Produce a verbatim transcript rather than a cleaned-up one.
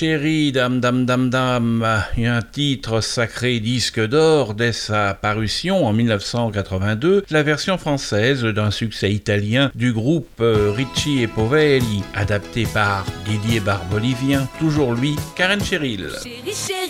chérie, dame, dame, dame, dame, un titre sacré disque d'or dès sa parution en dix-neuf cent quatre-vingt-deux, la version française d'un succès italien du groupe Ricci et Poveri, adapté par Didier Barbelivien, toujours lui, Karen Cheryl. Chérie, chérie.